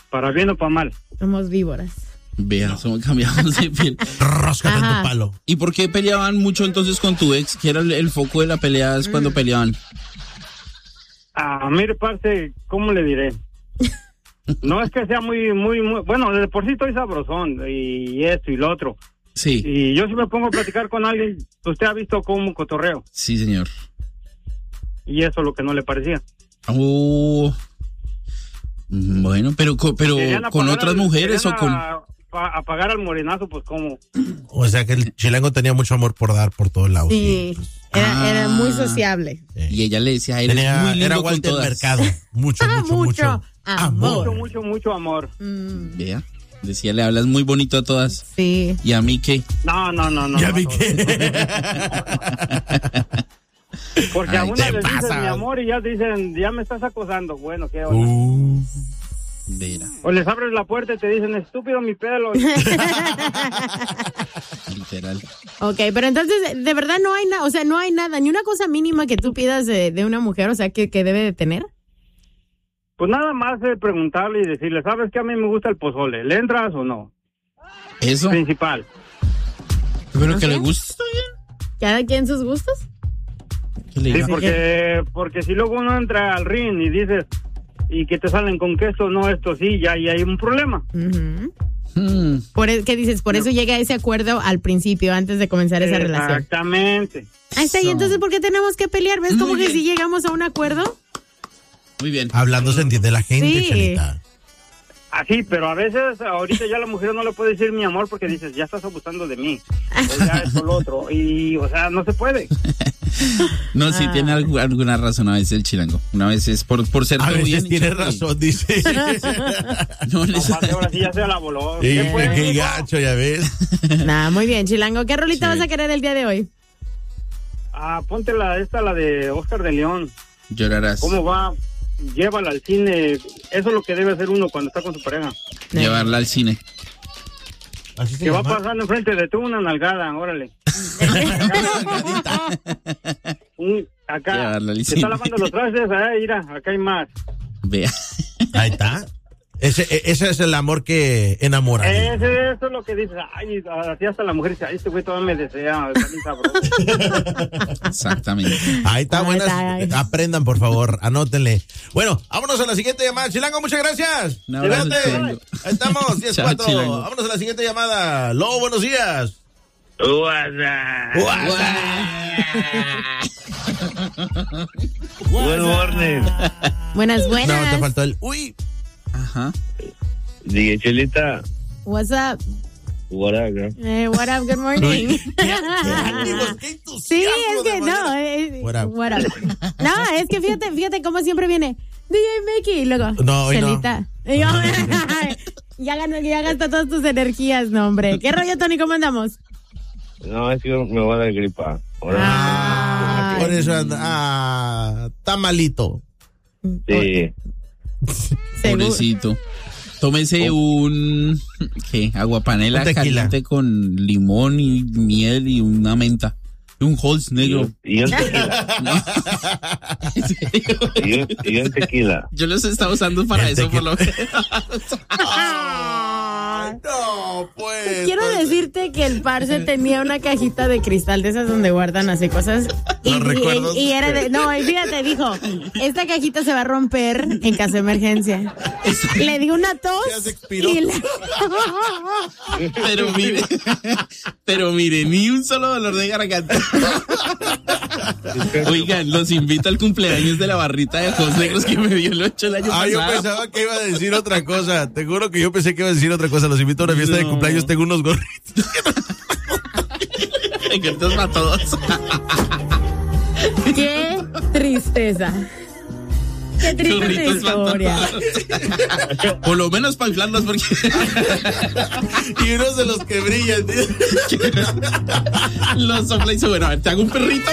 Para bien o para mal. Somos víboras. Vea, cambiamos de piel. Róscate en tu palo. ¿Y por qué peleaban mucho entonces con tu ex? ¿Qué era el foco de la pelea cuando peleaban? Mire, parce, ¿cómo le diré? No es que sea muy, bueno, de por sí estoy sabrosón y esto y lo otro. Sí. Y yo si me pongo a platicar con alguien, usted ha visto como cotorreo. Sí, señor. Y eso es lo que no le parecía. Bueno, pero con otras mujeres o con... Apagar al morenazo, pues ¿cómo? O sea que el chilango tenía mucho amor por dar por todos lados. Sí, era muy sociable. Y ella le decía, eres muy lindo era con Walter todas. Mercado. Mucho amor. Mucho amor. Vea, decía, le hablas muy bonito a todas. Sí. ¿Y a mí qué? No. ¿Ya vi qué? Porque a una les dices mi amor y ya dicen, ya me estás acosando. Bueno, ¿qué onda? Vera. O les abres la puerta y te dicen, estúpido mi pelo. Literal. Ok, pero entonces, de verdad no hay nada, o sea, no hay nada, ni una cosa mínima que tú pidas de una mujer, o sea, que debe de tener. Pues nada más preguntarle y decirle, ¿sabes que a mí me gusta el pozole? ¿Le entras o no? Eso. Principal. Pero que le gusta, está bien. ¿Cada quien sus gustos? Sí, porque si luego uno entra al ring y dices, y que te salen con que esto no, esto sí, ya hay un problema. ¿Qué dices? Por eso llega a ese acuerdo al principio, antes de comenzar esa relación. Exactamente. Ahí está, y entonces, ¿por qué tenemos que pelear? ¿Ves como que si llegamos a un acuerdo? Muy bien. Hablando se entiende la gente, Sí. Chelita. Así, pero a veces, ahorita ya la mujer no le puede decir mi amor porque dices, ya estás abusando de mí. O ya esto, lo otro. Y, o sea, no se puede. No, sí, tiene alguna razón a veces el chilango. Una vez es por ser A todo veces bien. tiene razón, dice. No, Ahora sí ya se la voló. Sí, qué gacho, ya ves. Nah, muy bien, chilango. ¿Qué rolita vas a querer el día de hoy? Ponte la de Oscar de León. Llorarás. ¿Cómo va? Llévala al cine. Eso es lo que debe hacer uno cuando está con su pareja. Llevarla al cine. Así se Que va llama. pasando enfrente de tú una nalgada, órale. Acá. Llevarla al Se cine. está lavando los trastes, mira, acá hay más. Vea. Ahí está. Ese es el amor que enamora. Eso es lo que dices. Ay, así hasta la mujer dice, ay, este güey todavía me desea. Está bien sabroso. Exactamente. Ahí está, buenas. Aprendan, por favor, anótenle. Bueno, vámonos a la siguiente llamada. Chilango, muchas gracias. Un abrazo, Cuídate. Chilango. Ahí estamos, 10-4. Chao, Chilango. Vámonos a la siguiente llamada. Lobo, buenos días. Good morning. Buenas. No, te faltó el uy. Ajá. Dije, Chelita. What's up? What up, girl? What up, good morning. Qué ánimos, qué entusiasmo. Sí, es que de no. manera. What up? What up. No, es que fíjate cómo siempre viene DJ Mickey y luego No, hoy no. Chelita. Y yo, ya gasta todas tus energías, no, hombre. ¿Qué rollo, Tony? ¿Cómo andamos? No, es que me va a dar gripa. Por eso anda. Está malito. Sí. Pobrecito. Tómese un... ¿Qué? Aguapanela Un tequila. caliente con limón y miel y una menta. Y un Halls negro. Y un tequila. ¿En serio? Y un tequila. Yo los estaba usando para El eso, por lo menos. Ay, no, pues. Quiero decirte que el parce tenía una cajita de cristal de esas donde guardan así cosas. Los recuerdos. Y era de... No, y fíjate, dijo, esta cajita se va a romper en caso de emergencia. Le dio una tos. Ya se expiró. Y Pero mire, ni un solo dolor de garganta. Oigan, los invito al cumpleaños de la barrita de ojos negros que me dio el 8 el año pasado. Yo pensaba que iba a decir otra cosa. Te juro que yo pensé que iba a decir otra cosa. Los invito a una fiesta de cumpleaños. Tengo unos gorritos. Entonces para todos. ¡Qué tristeza! ¡Qué triste Churritos historia! Por lo menos para inflarlos porque... Y unos de los que brillan. Los sopla y dice, bueno, a ver, ¿te hago un perrito?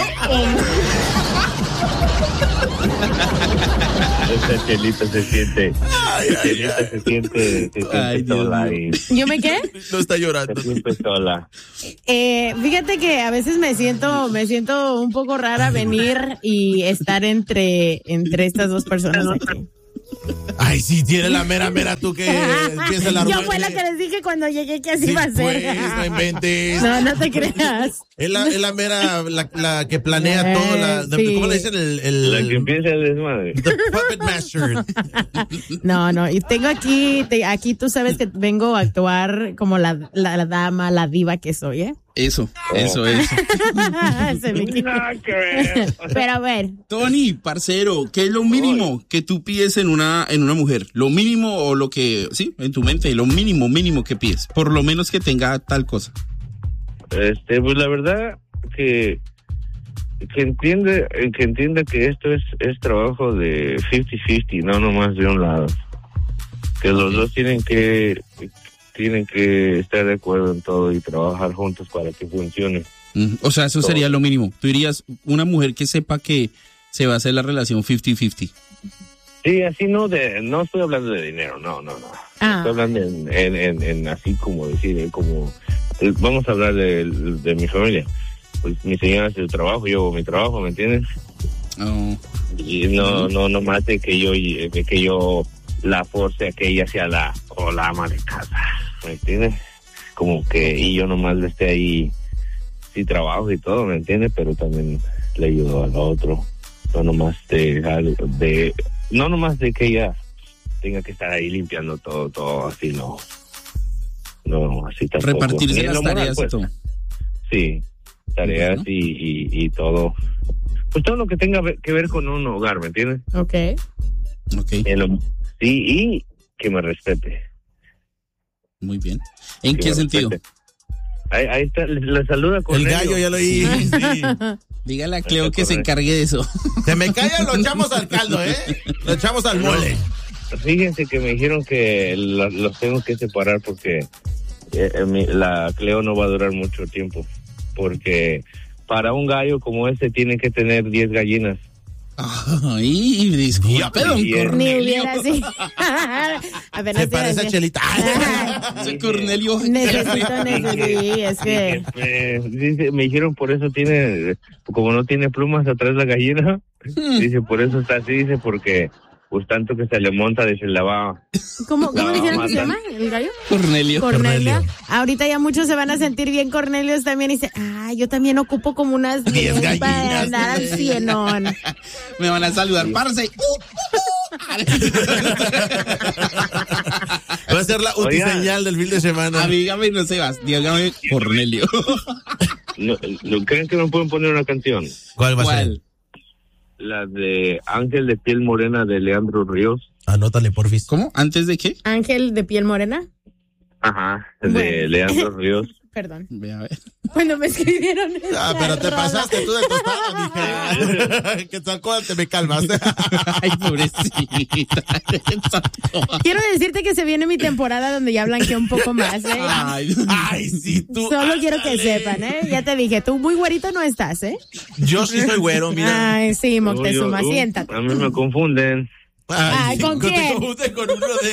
Esta Chelita se siente. Chelita se siente Ay, Dios sola mío. y ¿Yo me qué? No está llorando. se siente sola. Fíjate que a veces me siento un poco rara venir y estar entre estas dos personas aquí. Ay, sí, tiene la mera tú que empieza la Yo fue lo que les dije cuando llegué que así sí, iba a ser. Pues, no inventes. No te creas. Es la mera, la que planea todo, sí. ¿cómo le dicen? La que empieza el desmadre. The Puppet Master. No, y tengo aquí tú sabes que vengo a actuar como la dama, la diva que soy, ¿eh? Eso. Se me quitó. Nada que ver. Pero a ver. Tony, parcero, ¿qué es lo mínimo que tú pides en una mujer? Lo mínimo o lo que, sí, en tu mente, lo mínimo que pides. Por lo menos que tenga tal cosa. Pues la verdad que entienda que esto es trabajo de 50-50, no nomás de un lado. Que los dos tienen que estar de acuerdo en todo y trabajar juntos para que funcione. O sea, eso sería lo mínimo. Tú dirías, una mujer que sepa que se va a hacer la relación 50-50. Sí, así no estoy hablando de dinero, no. Estoy hablando en así como decir, como vamos a hablar de mi familia. Pues mi señora hace su trabajo, yo hago mi trabajo, ¿me entiendes? Oh. Y no mate que yo la force a que ella sea la ama de casa, ¿me entiendes? Como que y yo nomás le esté ahí, sí trabajo y todo, ¿me entiendes? Pero también le ayudo al otro, no nomás de que ella tenga que estar ahí limpiando todo así, no, así tampoco. Repartirse las tareas, pues. Todo. Sí, tareas y todo, pues todo lo que tenga que ver con un hogar, ¿me entiendes? Okay. Sí, y que me respete. Muy bien. ¿En qué sentido? Ahí está, le saluda con el gallo, ya lo oí. Sí. Dígale a Cleo que se encargue de eso. Se me calla, lo echamos al caldo, lo echamos al mole. Fíjense que me dijeron que los tengo que separar porque la Cleo no va a durar mucho tiempo. Porque para un gallo como ese tiene que tener 10 gallinas. Ay, disculpe, don Cornelio. Ni hubiera así. Se parece a Chelita. Ese Cornelio. Necesito, es que... Dice, me dijeron por eso como no tiene plumas atrás la gallina, dice, por eso está así, dice, porque pues tanto que se le monta, dice, la va... ¿Cómo dijeron que se llama el gallo? Cornelio. Ahorita ya muchos se van a sentir bien Cornelios también y dice, yo también ocupo como unas 10 gallinas para andar al cienón. Me van a saludar, parce. Va a ser la utiseñal del fin de semana. Dígame, no se vas, dígame Cornelio. ¿No creen que me pueden poner una canción? ¿Cuál va a ser? La de Ángel de piel morena de Leandro Ríos. Anótale, porfis. ¿Cómo? ¿Antes de qué? Ángel de piel morena. Ajá, de Leandro Ríos. Perdón. Ve a ver. Cuando me escribieron pero te pasaste tú de costado, dije. Que tal cual te me calmas. Ay, pobrecita. Quiero decirte que se viene mi temporada donde ya blanqueé un poco más, Ay, sí, tú. Solo quiero que sepan, Ya te dije, tú muy güerito no estás, Yo sí soy güero, mira. Ay, sí, Moctezuma, siéntate. A mí me confunden. Ay, ¿con quién? ¿Te confundes con uno de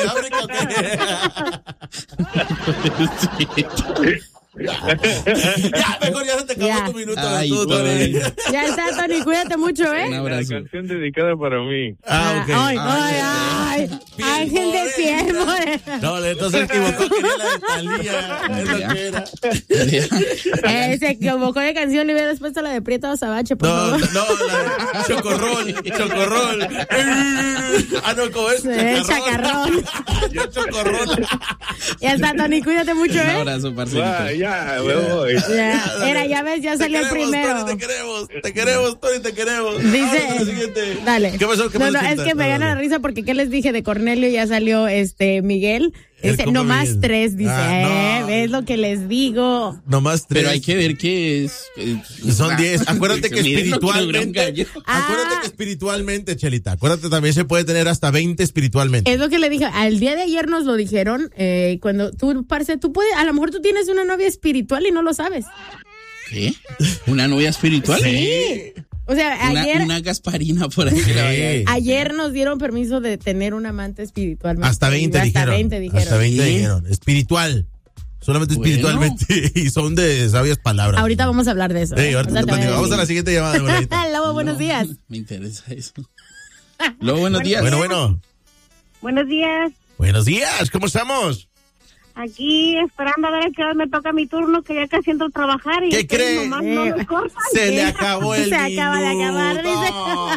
África o qué? Ya, mejor ya se te acabó tu minuto. Ay, ya está, Tony, cuídate mucho, Un abrazo. La canción dedicada para mí. Ok. Ay, Ángel de piel morena. No, entonces se equivocó, quería la de Thalía. Es lo que era. Se equivocó de canción y hubiera después la de Prieto Azabache, por favor. No, la de Chocorrol. No, ¿cómo es? Chacarrón. Yo Chocorrol. Ya está, Tony, cuídate mucho, Un abrazo, parcerito. Ya, me voy. Ya ves, ya salió el primero. Tony, te queremos. Dice, dale. ¿Qué pasó? No, es que me gana la risa porque ¿qué les dije de Cornelio? Ya salió Miguel. Dice, nomás Miguel. 3, dice, no. ¿Ves lo que les digo? Nomás 3. Pero hay que ver que es... Son 10. Acuérdate que espiritualmente... Acuérdate que espiritualmente, Chelita. Acuérdate, también se puede tener hasta 20 espiritualmente. Es lo que le dije. Al día de ayer nos lo dijeron. Cuando tú, parce, tú puedes... A lo mejor tú tienes una novia espiritual y no lo sabes. ¿Qué? ¿Una novia espiritual? Sí. O sea, ayer... Una Gasparina por ahí. Sí. Ayer nos dieron permiso de tener un amante espiritual. Hasta 20 dijeron. Hasta 20 ¿Sí? dijeron. Espiritual. Solamente espiritualmente. Y son de sabias palabras. Ahorita vamos a hablar de eso. Vamos a la siguiente llamada. Lobo, buenos días. Me interesa eso. Lobo, buenos días. Bueno. Buenos días. Buenos días, ¿cómo estamos? Aquí esperando a ver a qué hora me toca mi turno, que ya casi entro a trabajar. Y ¿qué cree? No me cortan. Se le acabó el Se minuto. acaba de acabar, dice.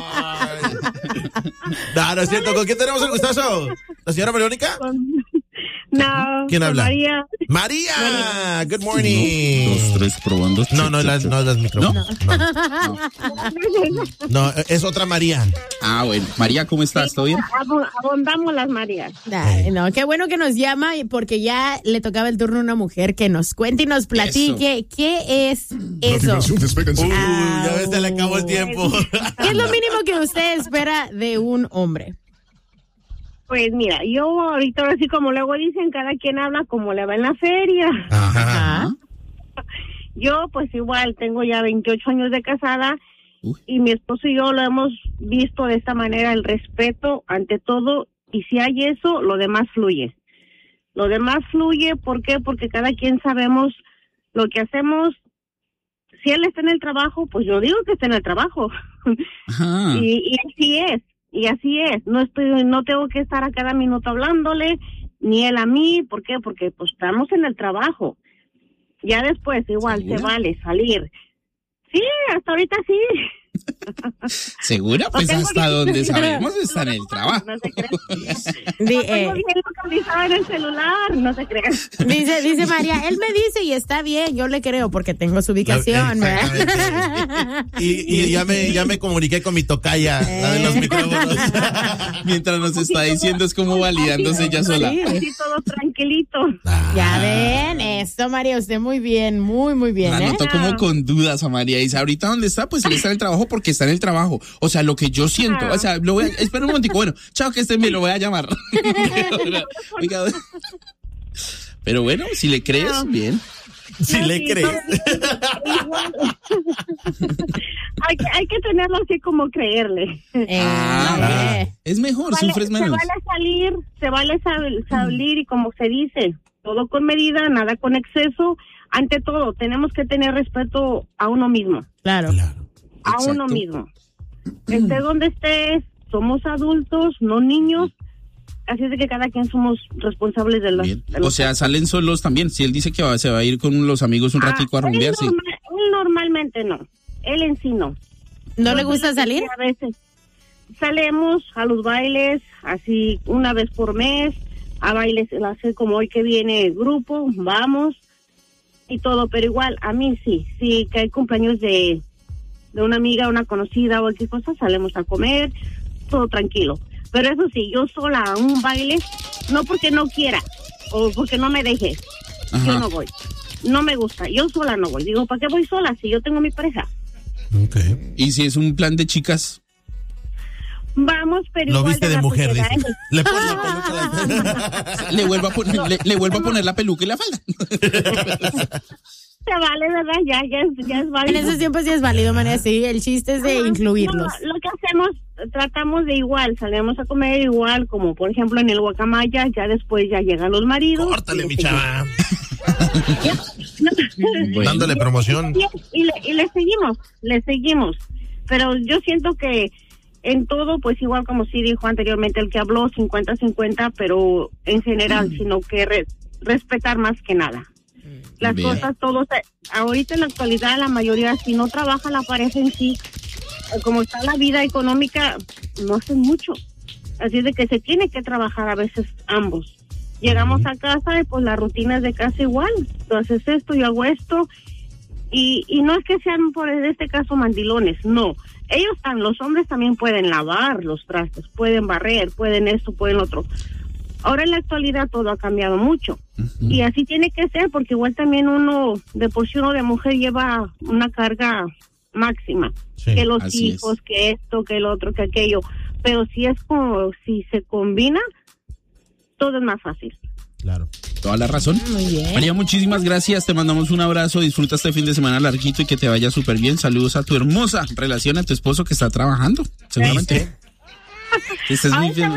No es cierto. ¿Con quién tenemos el gustazo? ¿La señora Verónica? No. ¿Quién habla? María. María. Good morning. 1, 2, 3, probando. No es las micrófonos. No, es otra María. Ah, bueno. María, ¿cómo estás? ¿Todo bien? Abondamos las Marías. Ay, no, qué bueno que nos llama porque ya le tocaba el turno a una mujer que nos cuente y nos platique qué es eso. Ya ves, se le acabó el tiempo. ¿Qué es lo mínimo que usted espera de un hombre? Pues mira, yo ahorita así como luego dicen, cada quien habla como le va en la feria. Ajá. Yo pues igual tengo ya 28 años de casada y mi esposo y yo lo hemos visto de esta manera, el respeto ante todo, y si hay eso, lo demás fluye. Lo demás fluye, ¿por qué? Porque cada quien sabemos lo que hacemos. Si él está en el trabajo, pues yo digo que está en el trabajo. Y así es. Y así es, no tengo que estar a cada minuto hablándole, ni él a mí, ¿por qué? Porque pues estamos en el trabajo. Ya después igual se vale salir. Sí, hasta ahorita sí. ¿Segura? Pues hasta donde sabemos está en el trabajo. No se crean. Tengo bien localizado en el celular, no se crean. Dice María, él me dice y está bien, yo le creo porque tengo su ubicación. Y ya me comuniqué con mi tocaya, la de los micrófonos. Mientras nos está diciendo es como validándose ella sola. Así todo tranquilito. Ya ven, esto María, usted muy bien, muy bien. La noto como con dudas a María. Dice, ¿ahorita dónde está? Pues él está en el trabajo porque está en el trabajo. O sea, lo que yo siento, o sea, espera un momentico, bueno, chao, que estén bien, lo voy a llamar. Oiga, pero bueno, si le crees, bien. Si le crees. Hay que tenerlo así como creerle. Es mejor, sufres menos. Se vale salir y como se dice, todo con medida, nada con exceso. Ante todo, tenemos que tener respeto a uno mismo. Claro. A Exacto. uno mismo. Esté donde estés, somos adultos, no niños. Así es de que cada quien somos responsables de los... O sea, salen solos también. Si él dice que se va a ir con los amigos un ratico a rumbear, sí. Él normalmente no. Él en sí no. ¿No le gusta salir? A veces salimos a los bailes, así una vez por mes, a bailes, así como hoy que viene el grupo, vamos y todo, pero igual a mí sí que hay cumpleaños de una amiga, una conocida o cualquier cosa, salimos a comer, todo tranquilo. Pero eso sí, yo sola a un baile, no porque no quiera o porque no me deje, yo no voy. No me gusta, yo sola no voy. Digo, ¿para qué voy sola si yo tengo mi pareja? Okay. ¿Y si es un plan de chicas? Vamos, pero lo igual viste de mujer, dice. Le pone la peluca. Le vuelvo a poner la peluca y la falda. Se vale, ¿verdad? Ya es válido. En esos tiempos ya es válido, María, sí. El chiste es de incluirlos. No, lo que hacemos, tratamos de igual, salimos a comer igual, como por ejemplo en el Guacamaya, ya después ya llegan los maridos. Córtale, mi chava. Dándole promoción. Y le seguimos. Pero yo siento que en todo, pues igual como sí dijo anteriormente el que habló, 50-50, pero en general, sino que respetar más que nada. Las cosas, todos, ahorita en la actualidad la mayoría, si no trabaja la pareja en sí, como está la vida económica, no hacen mucho. Así es de que se tiene que trabajar a veces ambos. Llegamos a casa y pues la rutina es de casa igual. Tú haces esto, yo hago esto. Y no es que sean, por este caso, mandilones, no. Los hombres también pueden lavar los trastes, pueden barrer, pueden esto, pueden otro. Ahora en la actualidad todo ha cambiado mucho. Y así tiene que ser, porque igual también uno, de por sí uno de mujer lleva una carga máxima. Sí, que los hijos, que esto, que el otro, que aquello. Pero si se combina, todo es más fácil. Claro. Toda la razón. Muy bien. María, muchísimas gracias. Te mandamos un abrazo. Disfruta este fin de semana larguito y que te vaya súper bien. Saludos a tu hermosa relación, a tu esposo que está trabajando, seguramente. Este es muy bien.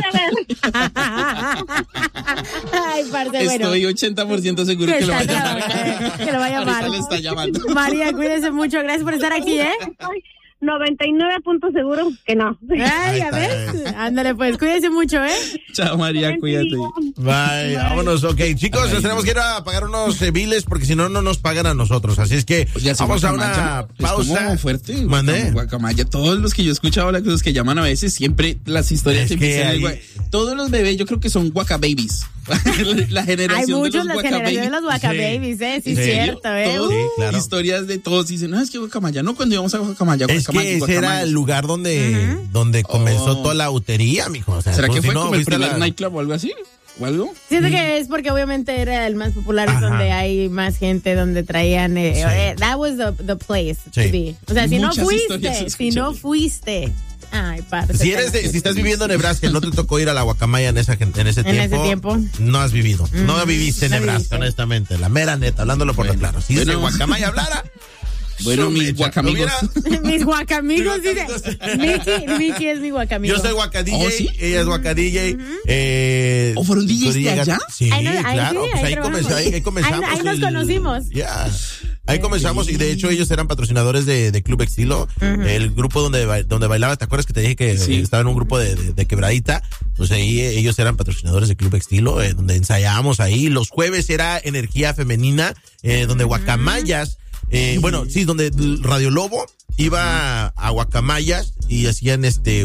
Ay, parce, estoy 80% seguro que lo va a llamar. Que lo va a llamar. Le está llamando. María, cuídese mucho. Gracias por estar aquí, 99 puntos seguro que no. Ay, a ver. Ándale, pues, cuídense mucho, ¿eh? Chao, María, cuídate. Bye, vámonos. Ok, chicos, nos tenemos que ir a pagar unos biles porque si no, no nos pagan a nosotros. Así es que Pues ya se vamos a Guacamaya, una pausa. Es como fuerte. ¿Mandé? Guacamaya. Todos los que yo he escuchado, los que llaman a veces, siempre las historias Es que empiezan todos los bebés, yo creo que son guacababies. La generación Hay muchos, de los las generaciones de los guacababies, ¿eh? Sí, Sí. cierto, ¿eh? Todos, Sí, claro. historias de todos. Dicen, no, es que Guacamaya, no, cuando íbamos a Guacamaya. Es que ese era el lugar donde comenzó toda la utería, mijo. O sea, ¿Será que si fue no, como el fuiste a primer la- nightclub o algo así? ¿O algo? Siento que es porque obviamente era el más popular, es Ajá. donde hay más gente, donde traían... that was the place to Sí. be. O sea, si Muchas no historias fuiste, escuché. si no fuiste... Ay, parce. Si estás viviendo en Nebraska y no te tocó ir a la Guacamaya en ese tiempo, no has vivido. No viviste en no Nebraska, viviste. honestamente. La mera neta, hablándolo por lo claro. Si Bueno. ese Guacamaya hablara... Bueno, su mis mecha. guacamigos. Mis guacamigos, dice. Mickey es mi guacamigo. Yo soy Guacadj, ¿Oh, sí? ella es Guacadj. ¿O fueron DJs de allá? Sí, Ahí claro. sí, pues ahí trabajamos. comenzamos. Ahí nos conocimos. Ya. Ahí comenzamos y de hecho ellos eran patrocinadores de Club Estilo, el grupo donde bailaba. ¿Te acuerdas que te dije que estaba en un grupo de quebradita? Pues ahí ellos eran patrocinadores de Club Estilo, donde ensayábamos ahí. Los jueves era energía femenina, donde Guacamayas, donde Radio Lobo iba a Guacamayas y hacían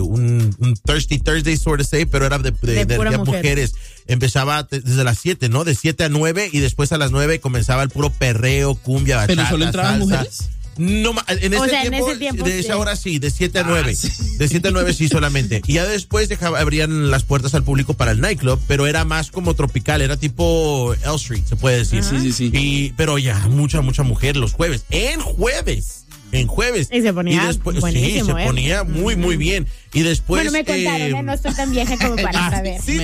un Thirsty Thursday, sort of say, pero era de pura energía mujer. mujeres. Empezaba desde las 7, ¿no? De 7 a 9 y después a las 9 comenzaba el puro perreo, cumbia, bachata, ¿Pero solo entraban salsa. mujeres? No, en ese tiempo, de esa hora sí, de 7 a 9. sí. De 7 a 9 sí solamente. Y ya después abrían las puertas al público para el nightclub, pero era más como tropical, era tipo L Street, se puede decir. Sí. Pero ya, mucha mujer los jueves. En jueves. Y se ponía buenísimo, sí, se ponía muy, muy bien. Y después... Bueno, me contaron, no estoy tan vieja como para saber. Sí,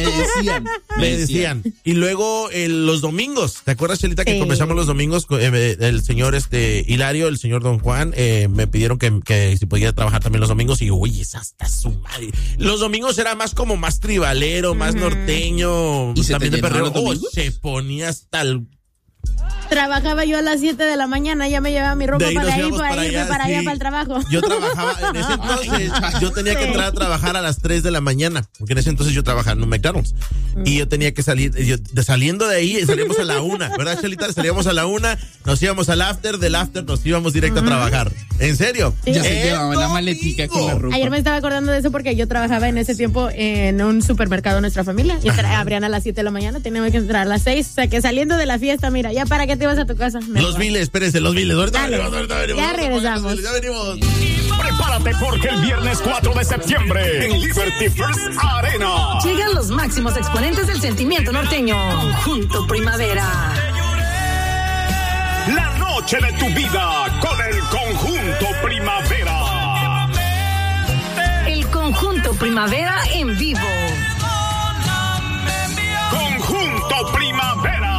Me decían. Y luego los domingos, ¿te acuerdas, Chelita, que Sí. comenzamos los domingos? El señor Hilario, el señor Don Juan, me pidieron que si podía trabajar también los domingos. Y oye, es hasta su madre. Los domingos era más tribalero, más norteño. ¿Y se también te de llenaban perreo. los domingos? Se ponía hasta el... Trabajaba yo a las 7 de la mañana, ya me llevaba mi ropa De ahí nos para íbamos irme para allá, sí. para el trabajo. Yo trabajaba en ese entonces, yo tenía que entrar a trabajar a las 3 de la mañana, porque en ese entonces yo trabajaba en un McDonald's. Y yo tenía que salir, saliendo de ahí, salíamos a la 1, ¿verdad, Chelita? Salíamos a la 1, nos íbamos al after, del after nos íbamos directo a trabajar. ¿En serio? Ya se llevaban la maletica con la ropa. Ayer me estaba acordando de eso porque yo trabajaba en ese tiempo en un supermercado de nuestra familia y abrían a las 7 de la mañana, teníamos que entrar a las 6, o sea que saliendo de la fiesta, mira, ya para qué te ibas a tu casa. Los biles, espérense, los biles. Ahorita Dale. venimos. Ya regresamos. Ya venimos. Prepárate porque el viernes 4 de septiembre en Liberty First Arena Llegan los máximos exponentes del sentimiento norteño. Conjunto Primavera. la noche de tu vida con el Conjunto Primavera. El Conjunto Primavera en vivo. Conjunto Primavera.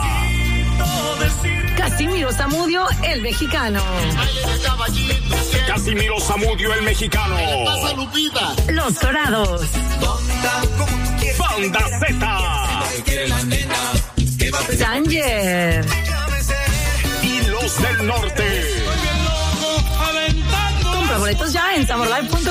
Casimiro Zamudio, el mexicano. Casimiro Zamudio, el mexicano. Los Dorados. Banda Z. Danger. Y los del norte. Compra boletos ya en SummerLive.com.